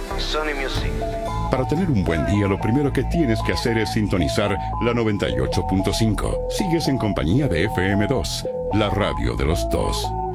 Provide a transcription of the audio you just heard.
Sony Music. Para tener un buen día, lo primero que tienes que hacer es sintonizar la 98.5. Sigues en compañía de FM2, la radio de los dos.